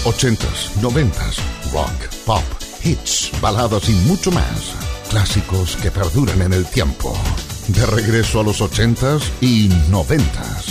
80s, 90s, rock, pop, hits, baladas y mucho más. Clásicos que perduran en el tiempo. De regreso a los 80s y 90s.